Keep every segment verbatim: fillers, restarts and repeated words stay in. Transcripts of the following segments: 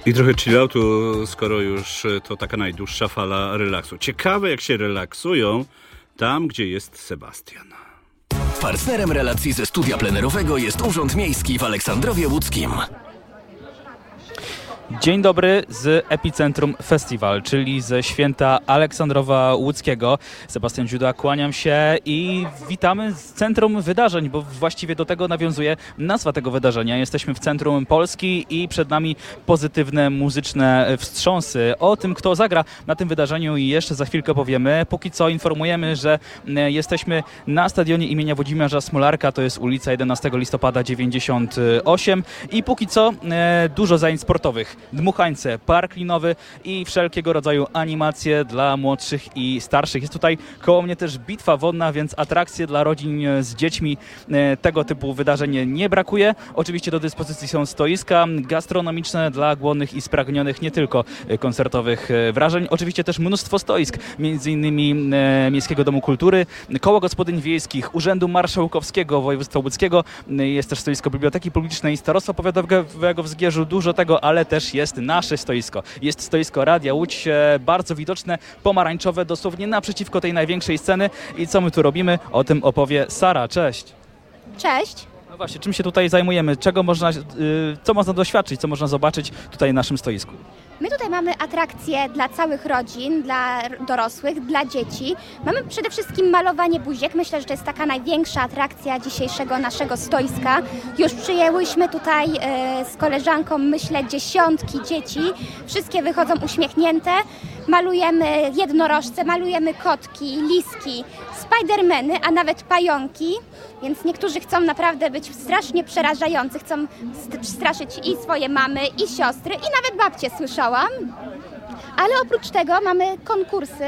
I trochę chilloutu, skoro już to taka najdłuższa fala relaksu. Ciekawe, jak się relaksują tam, gdzie jest Sebastian. Partnerem relacji ze studia plenerowego jest Urząd Miejski w Aleksandrowie Łódzkim. Dzień dobry z Epicentrum Festival, czyli ze święta Aleksandrowa Łódzkiego. Sebastian Dziuda, kłaniam się i witamy z centrum wydarzeń, bo właściwie do tego nawiązuje nazwa tego wydarzenia. Jesteśmy w centrum Polski i przed nami pozytywne muzyczne wstrząsy. O tym, kto zagra na tym wydarzeniu, jeszcze za chwilkę powiemy. Póki co informujemy, że jesteśmy na stadionie imienia Włodzimierza Smolarka, to jest ulica jedenastego listopada dziewięćdziesiąt osiem i póki co dużo zajęć sportowych. Dmuchańce, park linowy i wszelkiego rodzaju animacje dla młodszych i starszych. Jest tutaj koło mnie też bitwa wodna, więc atrakcje dla rodzin z dziećmi, tego typu wydarzeń nie brakuje. Oczywiście do dyspozycji są stoiska gastronomiczne dla głodnych i spragnionych nie tylko koncertowych wrażeń. Oczywiście też mnóstwo stoisk, między innymi Miejskiego Domu Kultury, Koła Gospodyń Wiejskich, Urzędu Marszałkowskiego Województwa Łódzkiego. Jest też stoisko Biblioteki Publicznej, Starostwa Powiatowego w Zgierzu. Dużo tego, ale też jest nasze stoisko. Jest stoisko Radia Łódź, bardzo widoczne, pomarańczowe, dosłownie naprzeciwko tej największej sceny. I co my tu robimy? O tym opowie Sara. Cześć. Cześć. No właśnie, czym się tutaj zajmujemy? Czego można, co można doświadczyć, co można zobaczyć tutaj na naszym stoisku? My tutaj mamy atrakcje dla całych rodzin, dla dorosłych, dla dzieci. Mamy przede wszystkim malowanie buziek. Myślę, że to jest taka największa atrakcja dzisiejszego naszego stoiska. Już przyjęłyśmy tutaj e, z koleżanką, myślę, dziesiątki dzieci. Wszystkie wychodzą uśmiechnięte. Malujemy jednorożce, malujemy kotki, liski, spidermany, a nawet pająki. Więc niektórzy chcą naprawdę być strasznie przerażający, chcą straszyć i swoje mamy, i siostry, i nawet babcie, słyszałam. Ale oprócz tego mamy konkursy,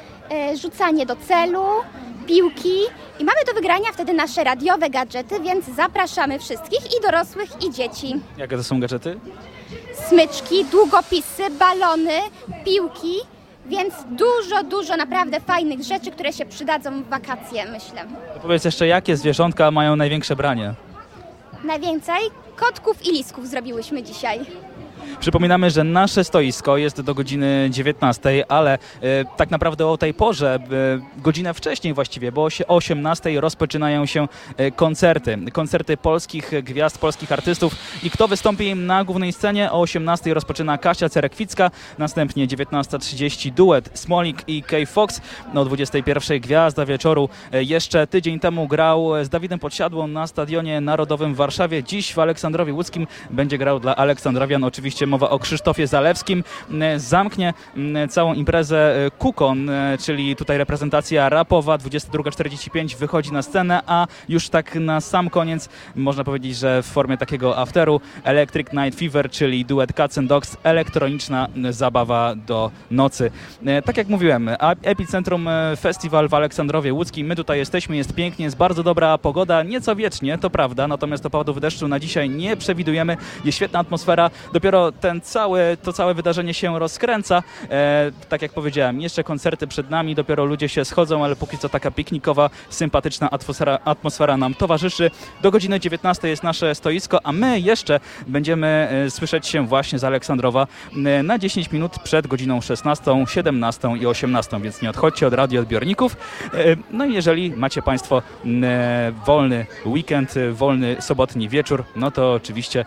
e, rzucanie do celu, piłki i mamy do wygrania wtedy nasze radiowe gadżety, więc zapraszamy wszystkich, i dorosłych, i dzieci. Jakie to są gadżety? Smyczki, długopisy, balony, piłki. Więc dużo, dużo naprawdę fajnych rzeczy, które się przydadzą w wakacje, myślę. To powiedz jeszcze, jakie zwierzątka mają największe branie? Najwięcej kotków i lisków zrobiłyśmy dzisiaj. Przypominamy, że nasze stoisko jest do godziny dziewiętnastej, ale e, tak naprawdę o tej porze, e, godzinę wcześniej właściwie, bo o osiemnastej rozpoczynają się e, koncerty. Koncerty polskich gwiazd, polskich artystów. I kto wystąpi na głównej scenie? O osiemnastej rozpoczyna Kasia Cerekwicka, następnie dziewiętnasta trzydzieści duet Smolik i Kay Fox. O dwudziestej pierwszej gwiazda wieczoru. E, jeszcze tydzień temu grał z Dawidem Podsiadłą na Stadionie Narodowym w Warszawie. Dziś w Aleksandrowie Łódzkim będzie grał dla Aleksandrowian. Oczywiście mowa o Krzysztofie Zalewskim. Zamknie całą imprezę Kukon, czyli tutaj reprezentacja rapowa. dwudziesta druga czterdzieści pięć wychodzi na scenę, a już tak na sam koniec można powiedzieć, że w formie takiego afteru Electric Night Fever, czyli duet Cats and Dogs, elektroniczna zabawa do nocy. Tak jak mówiłem, Epicentrum Festival w Aleksandrowie Łódzkim. My tutaj jesteśmy, jest pięknie, jest bardzo dobra pogoda, nieco wiecznie, to prawda, natomiast opadów deszczu na dzisiaj nie przewidujemy. Jest świetna atmosfera, dopiero ten cały, to całe wydarzenie się rozkręca. E, tak jak powiedziałem, jeszcze koncerty przed nami, dopiero ludzie się schodzą, ale póki co taka piknikowa, sympatyczna atmosfera, atmosfera nam towarzyszy. Do godziny dziewiętnastej jest nasze stoisko, a my jeszcze będziemy e, słyszeć się właśnie z Aleksandrowa e, na dziesięć minut przed godziną szesnastą, siedemnastą i osiemnastą, więc nie odchodźcie od radioodbiorników. E, no i jeżeli macie Państwo e, wolny weekend, wolny sobotni wieczór, no to oczywiście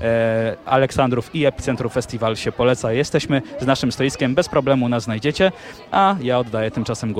e, Aleksandrów i Epicentrum Festival się poleca. Jesteśmy z naszym stoiskiem, bez problemu nas znajdziecie, a ja oddaję tymczasem głos